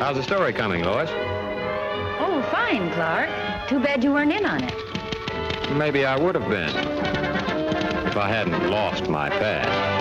How's the story coming, Lois? Oh, fine, Clark. Too bad you weren't in on it. Maybe I would have been if I hadn't lost my pad.